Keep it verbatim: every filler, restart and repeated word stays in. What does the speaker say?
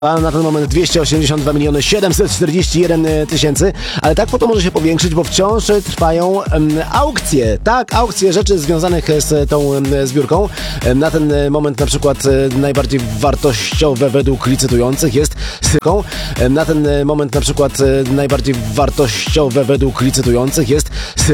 A na ten moment dwieście osiemdziesiąt dwa miliony siedemset czterdzieści jeden tysięcy, ale tak potem może się powiększyć, bo wciąż trwają um, aukcje, tak, aukcje rzeczy związanych z tą um, zbiórką. Um, na ten moment na przykład um, najbardziej wartościowe według licytujących jest um, na ten moment na przykład um, najbardziej wartościowe według licytujących jest